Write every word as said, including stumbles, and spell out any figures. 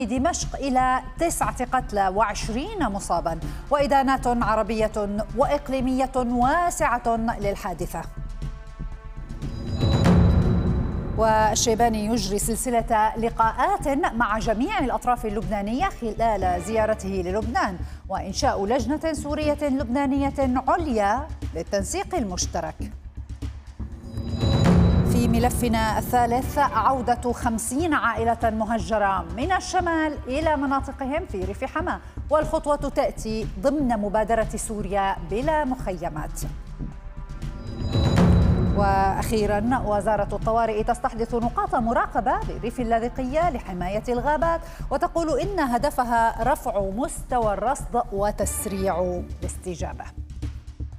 دمشق إلى تسعة قتلى وعشرين مصابا، وإدانات عربية وإقليمية واسعة للحادثة. والشيباني يجري سلسلة لقاءات مع جميع الأطراف اللبنانية خلال زيارته للبنان، وإنشاء لجنة سورية لبنانية عليا للتنسيق المشترك. في ملفنا الثالث، عودة خمسين عائلة مهجرة من الشمال إلى مناطقهم في ريف حما، والخطوة تأتي ضمن مبادرة سوريا بلا مخيمات. وأخيراً، وزارة الطوارئ تستحدث نقاط مراقبة بريف اللاذقية لحماية الغابات، وتقول إن هدفها رفع مستوى الرصد وتسريع الاستجابة.